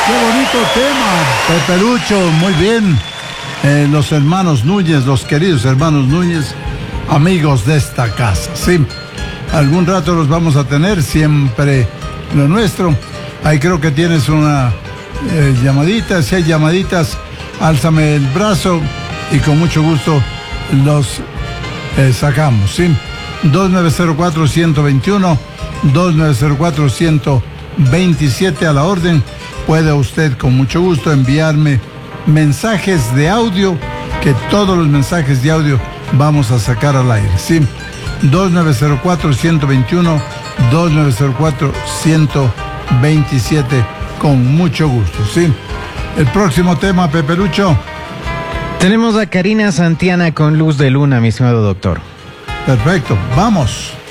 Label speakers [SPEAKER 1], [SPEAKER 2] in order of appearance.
[SPEAKER 1] Qué bonito tema, Pepe Lucho, muy bien. Los hermanos Núñez, los queridos hermanos Núñez, amigos de esta casa. Sí, algún rato los vamos a tener, siempre lo nuestro. Ahí creo que tienes una llamadita, si hay llamaditas, álzame el brazo y con mucho gusto los sacamos, ¿sí? 2904-121, 2904-127 a la orden. Puede usted con mucho gusto enviarme mensajes de audio, que todos los mensajes de audio vamos a sacar al aire, ¿sí? 2904-121, 2904-127, con mucho gusto, ¿sí? El próximo tema, Pepe Lucho.
[SPEAKER 2] Tenemos a Karina Santiana con Luz de Luna, mi estimado doctor.
[SPEAKER 1] Perfecto, vamos.